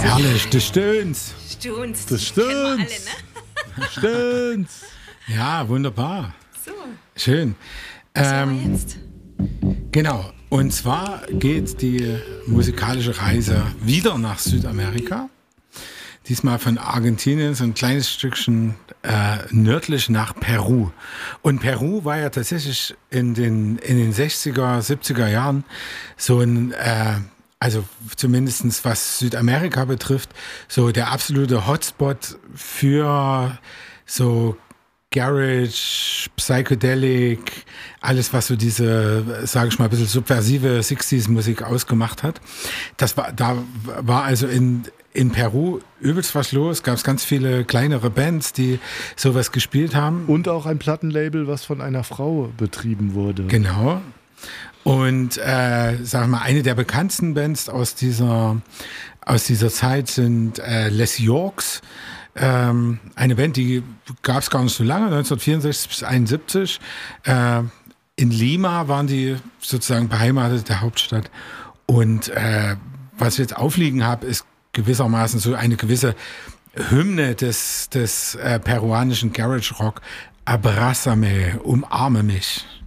Herrlich, das Stöhns. Stöhns. Das Kennen wir alle, Stöhns. ne? Stöhns. Ja, wunderbar. So, Schön. was haben wir jetzt? Genau. Und zwar geht die musikalische Reise wieder nach Südamerika. Diesmal von Argentinien, so ein kleines Stückchen nördlich nach Peru. Und Peru war ja tatsächlich in den 60er, 70er Jahren so ein, also zumindest was Südamerika betrifft, so der absolute Hotspot für so Garage, Psychedelic, alles, was so diese, sage ich mal, ein bisschen subversive 60s-Musik ausgemacht hat. Da war also in Peru übelst was los, gab es ganz viele kleinere Bands, die sowas gespielt haben. Und auch ein Plattenlabel, was von einer Frau betrieben wurde. Genau. Und sag mal, eine der bekanntesten Bands aus dieser Zeit sind Les Yorks. Eine Band, die gab es gar nicht so lange, 1964 bis 1971. In Lima waren die sozusagen beheimatet, der Hauptstadt. Und was ich jetzt aufliegen habe, ist gewissermaßen so eine gewisse Hymne des peruanischen Garage Rock. Abrázame, umarme mich.